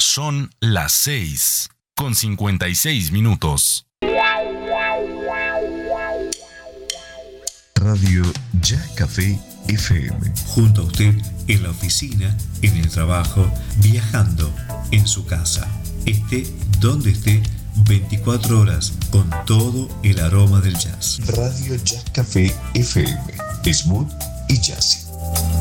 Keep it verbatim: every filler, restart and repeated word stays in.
Son las seis con cincuenta y seis minutos. Radio Ya Café F M. Junto a usted en la oficina, en el trabajo, viajando, en su casa. Esté donde esté, veinticuatro horas con todo el aroma del jazz. Radio Ya Café F M. Smooth y jazzy.